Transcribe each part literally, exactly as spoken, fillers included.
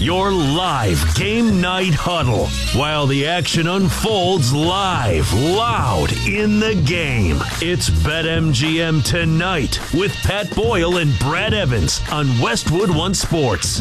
your live game night huddle, while the action unfolds live, loud in the game. It's BetMGM Tonight with Pat Boyle and Brad Evans on Westwood One Sports.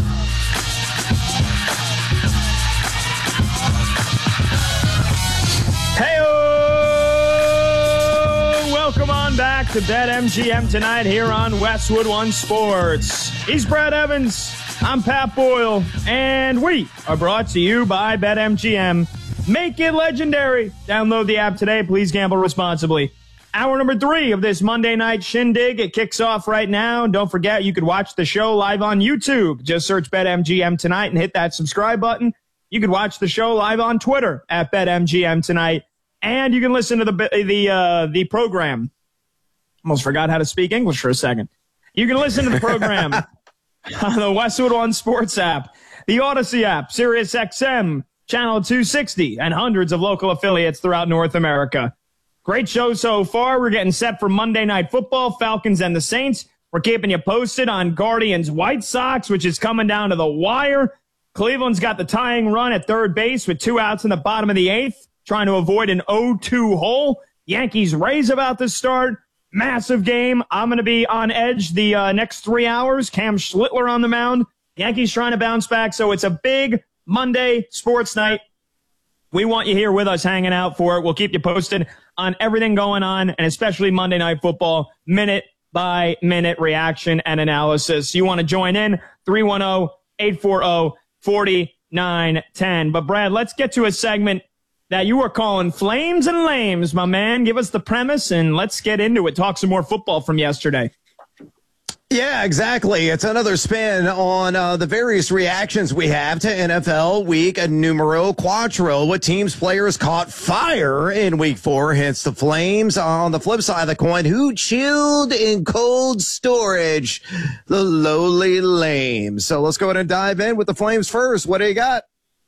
Hey-o! Welcome on back to BetMGM Tonight here on Westwood One Sports. He's Brad Evans. I'm Pat Boyle. And we are brought to you by BetMGM. Make it legendary. Download the app today. Please gamble responsibly. Hour number three of this Monday night shindig. It kicks off right now. Don't forget, you could watch the show live on YouTube. Just search BetMGM Tonight and hit that subscribe button. You could watch the show live on Twitter at BetMGM Tonight. And you can listen to the the uh, the program. Almost forgot how to speak English for a second. You can listen to the program on the Westwood One Sports app, the Odyssey app, Sirius X M, Channel two sixty, and hundreds of local affiliates throughout North America. Great show so far. We're getting set for Monday Night Football, Falcons and the Saints. We're keeping you posted on Guardians White Sox, which is coming down to the wire. Cleveland's got the tying run at third base with two outs in the bottom of the eighth, trying to avoid an oh two hole. Yankees Rays about to start. Massive game. I'm going to be on edge the uh, next three hours. Cam Schlittler on the mound. Yankees trying to bounce back. So it's a big Monday sports night. We want you here with us hanging out for it. We'll keep you posted on everything going on, and especially Monday Night Football, minute by minute reaction and analysis. You want to join in? three one zero, eight four zero, four nine one zero. But, Brad, let's get to a segment that you are calling Flames and Lames, my man. Give us the premise, and let's get into it. Talk some more football from yesterday. Yeah, exactly. It's another spin on uh, the various reactions we have to N F L Week Numero Quattro. What teams, players caught fire in Week Four, hence the Flames. On the flip side of the coin, who chilled in cold storage? The lowly Lames. So let's go ahead and dive in with the Flames first. What do you got?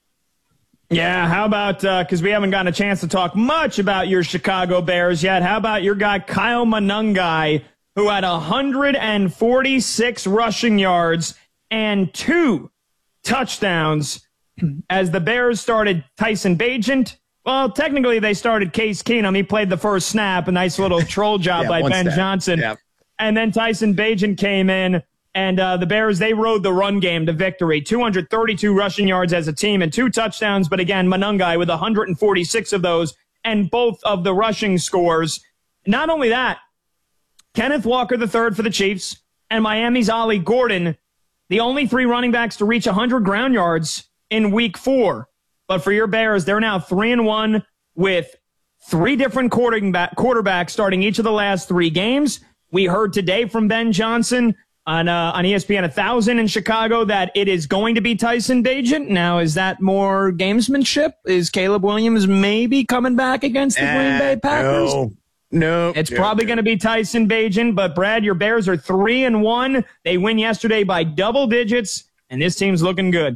Yeah, how about, because uh, we haven't gotten a chance to talk much about your Chicago Bears yet, how about your guy Kyle Monangai, who had one hundred forty-six rushing yards and two touchdowns as the Bears started Tyson Bagent. Well, technically they started Case Keenum. He played the first snap, a nice little troll job yeah, by Ben step. Johnson. Yeah. And then Tyson Bagent came in. And uh, the Bears, they rode the run game to victory. two hundred thirty-two rushing yards as a team and two touchdowns. But again, Monangai with one hundred forty-six of those and both of the rushing scores. Not only that, Kenneth Walker the third for the Chiefs and Miami's Ollie Gordon, the only three running backs to reach one hundred ground yards in week four. But for your Bears, they're now three and one with three different quarterback, quarterbacks starting each of the last three games. We heard today from Ben Johnson on uh, on E S P N one thousand in Chicago that it is going to be Tyson Bagent. Now, is that more gamesmanship? Is Caleb Williams maybe coming back against the uh, Green Bay Packers? No, no. It's no, probably no. going to be Tyson Bagent. But, Brad, your Bears are three and one. They win yesterday by double digits, and this team's looking good.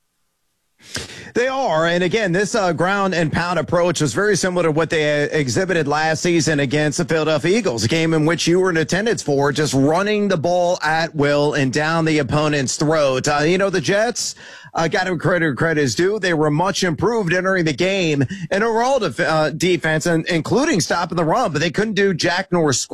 They are, and again, this uh, ground and pound approach was very similar to what they uh, exhibited last season against the Philadelphia Eagles, a game in which you were in attendance for, just running the ball at will and down the opponent's throat. Uh, you know, the Jets, uh, got to credit credit is due. They were much improved entering the game and overall def- uh, defense, and including stopping the run, but they couldn't do jack nor squat